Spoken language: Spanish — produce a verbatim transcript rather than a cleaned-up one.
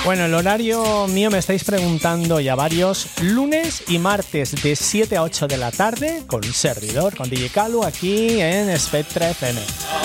Bueno, el horario mío me estáis preguntando ya varios. Lunes y martes de siete a ocho de la tarde con un servidor, con D J Calu, aquí en Spectra F M.